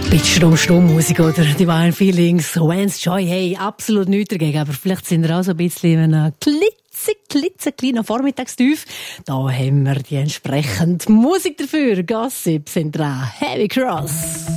Sturmmusik oder Divine Feelings, When's Joy, hey, absolut nichts dagegen, aber vielleicht sind wir auch so ein bisschen in einem klitzekleinen Vormittagstief. Da haben wir die entsprechende Musik dafür. Gossip sind dran. Heavy Cross.